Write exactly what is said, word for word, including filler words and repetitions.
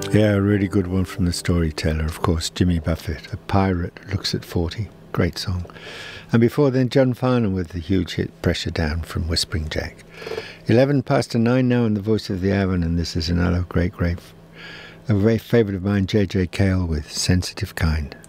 Yeah, a really good one from the Storyteller, of course, Jimmy Buffett, A Pirate Looks at forty. Great song. And before then, John Farnham with the huge hit Pressure Down from Whispering Jack. eleven past nine now in the Voice of the Avon, and this is another great, great, a great favourite of mine, J J Cale with Sensitive Kind.